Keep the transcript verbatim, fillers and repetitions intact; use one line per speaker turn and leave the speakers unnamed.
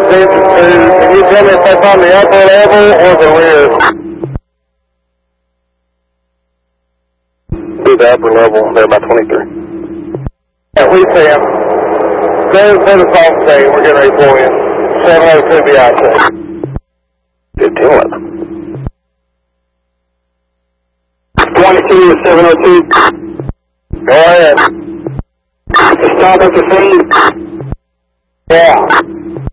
Station two, can you tell me if that's on the upper level or the rear? Do the upper level, there by twenty-three. Yeah, we see him. There's the call state, we're getting ready for you. seven oh two B I C. fifteen eleven. twenty-two, seven oh two. Go ahead. Stop at the scene. Yeah.